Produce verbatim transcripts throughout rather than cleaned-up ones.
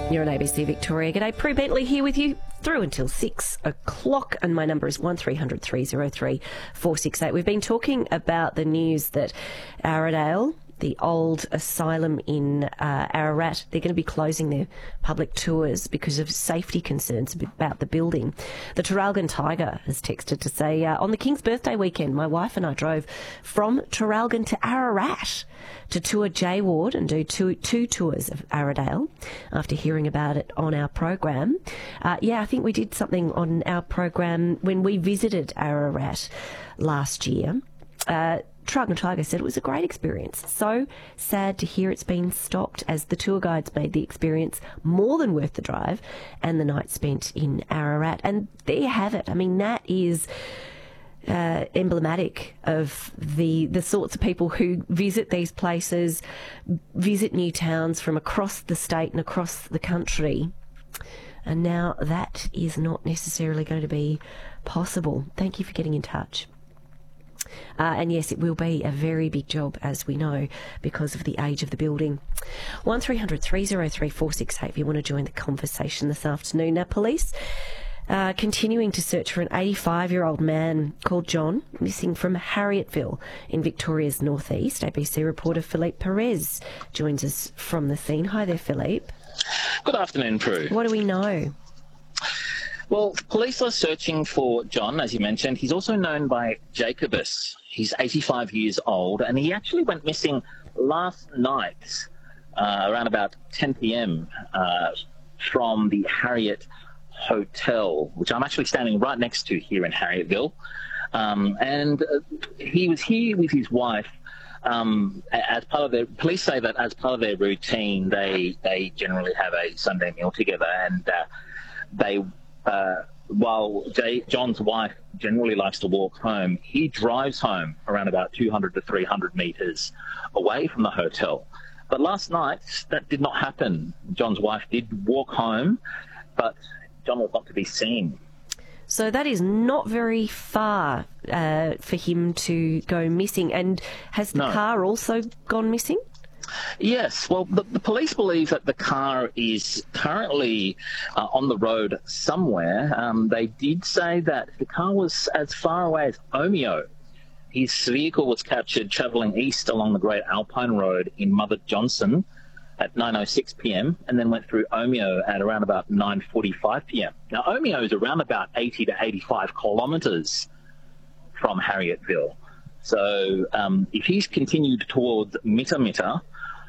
You're on A B C Victoria. G'day, Prue Bentley here with you through until six o'clock, and my number is one three hundred three oh three four six eight. We've been talking about the news that Arradale, the old asylum in uh, Ararat, they're going to be closing their public tours because of safety concerns about the building. The Traralgon Tiger has texted to say, uh, on the King's birthday weekend, my wife and I drove from Traralgon to Ararat to tour J Ward and do two, two tours of Arradale after hearing about it on our program. Uh, yeah, I think we did something on our program when we visited Ararat last year. Uh, Traralgon Tiger said it was a great experience. So sad to hear it's been stopped, as the tour guides made the experience more than worth the drive and the night spent in Ararat. And there you have it. I mean, that is uh, emblematic of the the sorts of people who visit these places, visit new towns from across the state and across the country. And now that is not necessarily going to be possible. Thank you for getting in touch. Uh, and yes, it will be a very big job, as we know, because of the age of the building. one three hundred three oh three four six eight if you want to join the conversation this afternoon. Now, police uh, continuing to search for an eighty-five-year-old man called John, missing from Harrietville in Victoria's northeast. A B C reporter Philippe Perez joins us from the scene. Hi there, Philippe. Good afternoon, Prue. What do we know? Well, police are searching for John, as you mentioned. He's also known by Jacobus. He's eighty-five years old, and he actually went missing last night uh, around about ten p.m. Uh, from the Harriet Hotel, which I'm actually standing right next to here in Harrietville. Um, and uh, he was here with his wife. Um, as part of their, police say that as part of their routine, they they generally have a Sunday meal together, and uh, they. Uh, while Jay, John's wife generally likes to walk home, he drives home around about two hundred to three hundred metres away from the hotel. But last night, that did not happen. John's wife did walk home, but John was not to be seen. So that is not very far uh, for him to go missing. And has the No. car also gone missing? Yes, well, the, the police believe that the car is currently uh, on the road somewhere. Um, they did say that the car was as far away as Omeo. His vehicle was captured travelling east along the Great Alpine Road in Mother Johnson at nine oh six p.m. and then went through Omeo at around about nine forty-five p.m. Now, Omeo is around about eighty to eighty-five kilometres from Harrietville. So um, if he's continued towards Mitamita,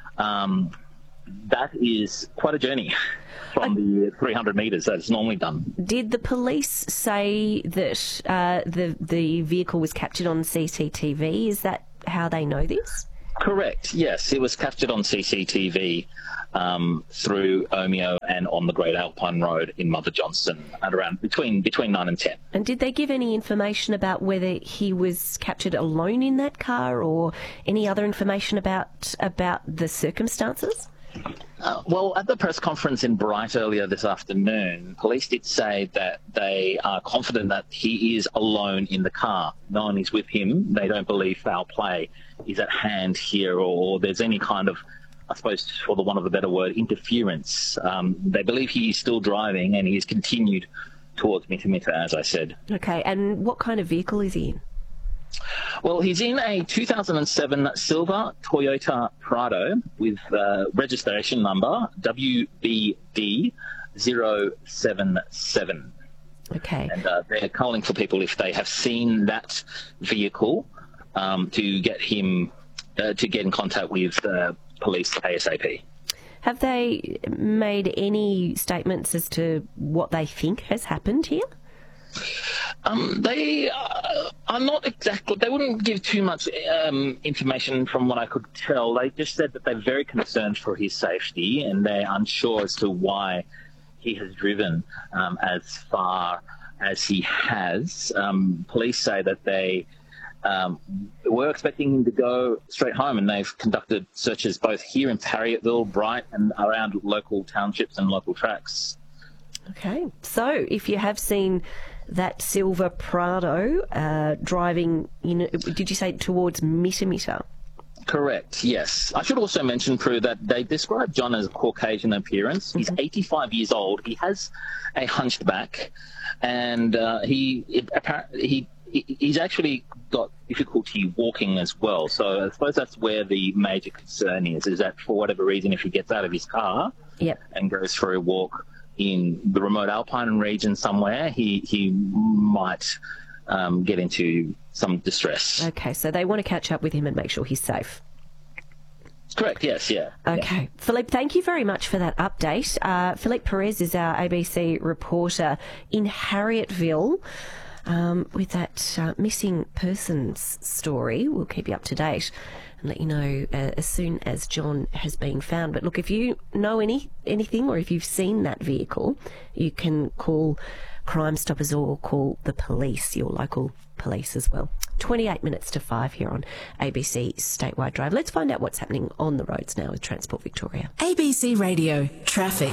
um, that is quite a journey from the three hundred metres that it's normally done. Did the police say that uh, the the vehicle was captured on C C T V? Is that how they know this? Correct, yes. It was captured on C C T V um, through Omeo and on the Great Alpine Road in Mother Johnson at around between between nine and ten. And did they give any information about whether he was captured alone in that car, or any other information about about the circumstances? Uh, well, at the press conference in Bright earlier this afternoon, police did say that they are confident that he is alone in the car. No one is with him. They don't believe foul play is at hand here, or there's any kind of, I suppose, for the want of a better word, interference. Um, they believe he is still driving, and he has continued towards Mitamita, as I said. Okay, and what kind of vehicle is he in? Well, he's in a two thousand seven silver Toyota Prado with uh, registration number W B D zero seven seven. Okay. And uh, they're calling for people, if they have seen that vehicle, um, to get him, uh, to get in contact with uh, police ASAP. Have they made any statements as to what they think has happened here? Um, they uh, are not exactly, they wouldn't give too much um, information from what I could tell. They just said that they're very concerned for his safety, and they're unsure as to why he has driven um, as far as he has. Um, police say that they um, were expecting him to go straight home, and they've conducted searches both here in Harrietville, Bright, and around local townships and local tracks. Okay, so if you have seen that silver Prado uh, driving, in, did you say towards Mitamita? Correct, yes. I should also mention, Prue, that they describe John as Caucasian appearance. He's mm-hmm. eighty-five years old. He has a hunched back, and uh, he, it, he he's actually got difficulty walking as well. So I suppose that's where the major concern is, is that for whatever reason, if he gets out of his car yep. and goes for a walk in the remote alpine region somewhere, he, he might um, get into some distress. Okay, so they want to catch up with him and make sure he's safe. Correct, yes, yeah. Okay. Yeah. Philippe, thank you very much for that update. Uh, Philippe Perez is our A B C reporter in Harriettville um, with that uh, missing persons story. We'll keep you up to date and let you know uh, as soon as John has been found. But look, if you know any anything or if you've seen that vehicle, you can call Crime Stoppers or call the police, your local police as well. twenty-eight minutes to five here on A B C Statewide Drive. Let's find out what's happening on the roads now with Transport Victoria. A B C Radio Traffic.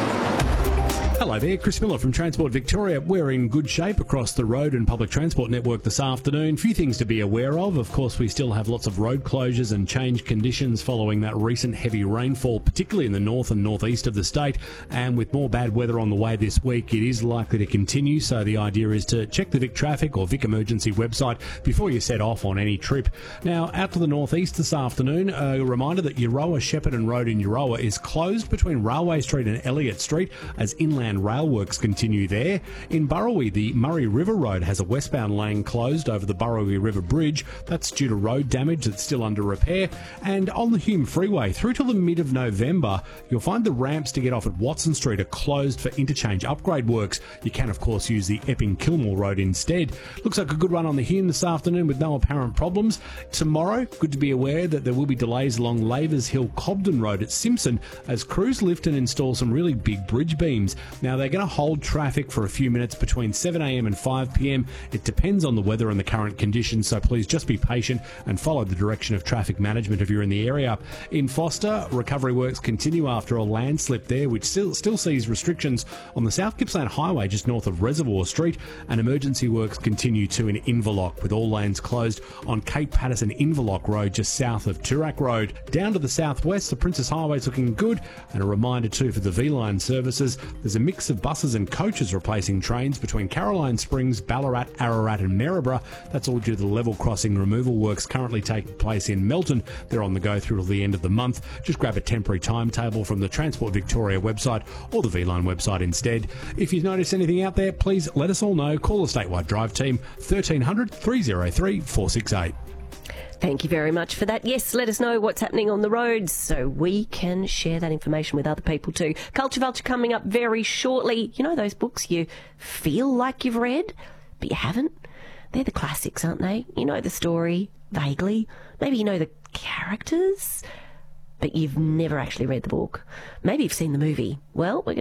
Hello there, Chris Miller from Transport Victoria. We're in good shape across the road and public transport network this afternoon. Few things to be aware of. Of course, we still have lots of road closures and changed conditions following that recent heavy rainfall, particularly in the north and northeast of the state. And with more bad weather on the way this week, it is likely to continue. So the idea is to check the Vic Traffic or Vic Emergency website before you set off on any trip. Now, out to the northeast this afternoon, a reminder that Euroa Shepparton Road in Euroa is closed between Railway Street and Elliott Street as inland rail works continue there. In Burrawee, the Murray River Road has a westbound lane closed over the Burrawee River Bridge. That's due to road damage that's still under repair. And on the Hume Freeway, through till the mid of November, you'll find the ramps to get off at Watson Street are closed for interchange upgrade works. You can, of course, use the Epping-Kilmore Road instead. Looks like a good run on the Hume this afternoon with no apparent problems. Tomorrow, good to be aware that there will be delays along Lavers Hill Cobden Road at Simpson as crews lift and install some really big bridge beams. Now, they're going to hold traffic for a few minutes between seven a m and five p m. It depends on the weather and the current conditions, so please just be patient and follow the direction of traffic management if you're in the area. In Foster, recovery works continue after a landslip there, which still, still sees restrictions on the South Gippsland Highway just north of Reservoir Street, and emergency works continue too in Inverloch, with all lanes closed on Kate Patterson Inverloch Road just south of Toorak Road. Down to the southwest, the Princess Highway's looking good, and a reminder too for the V-Line services, there's a mix of buses and coaches replacing trains between Caroline Springs, Ballarat, Ararat and Maryborough. That's all due to the level crossing removal works currently taking place in Melton. They're on the go through till the end of the month. Just grab a temporary timetable from the Transport Victoria website or the V-Line website instead. If you notice anything out there, please let us all know. Call the Statewide Drive team, thirteen hundred, three oh three, four six eight. Thank you very much for that. Yes, let us know what's happening on the roads so we can share that information with other people too. Culture Vulture coming up very shortly. You know those books you feel like you've read, but you haven't? They're the classics, aren't they? You know the story, vaguely. Maybe you know the characters, but you've never actually read the book. Maybe you've seen the movie. Well, we're going